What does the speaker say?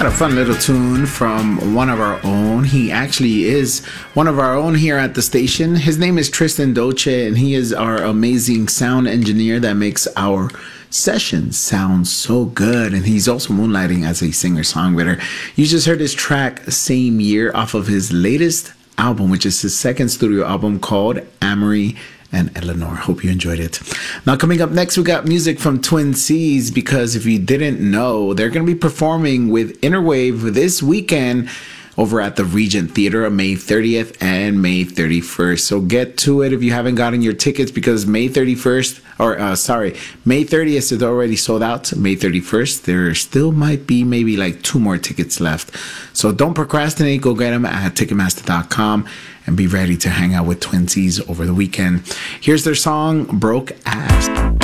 A fun little tune from one of our own. He actually is one of our own here at the station. His name is Tristan Doce, and he is our amazing sound engineer that makes our sessions sound so good. And he's also moonlighting as a singer-songwriter. You just heard his track Same Year off of his latest album, which is his second studio album called Amory and Eleanor. Hope you enjoyed it. Now, coming up next, we got music from Twin Seas, because if you didn't know, they're going to be performing with Innerwave this weekend over at the Regent Theater on May 30th and May 31st. So get to it if you haven't gotten your tickets, because May 30th is already sold out. May 31st, there still might be maybe like 2 more tickets left. So don't procrastinate. Go get them at Ticketmaster.com and be ready to hang out with Twin Seas over the weekend. Here's their song, Broke Ass.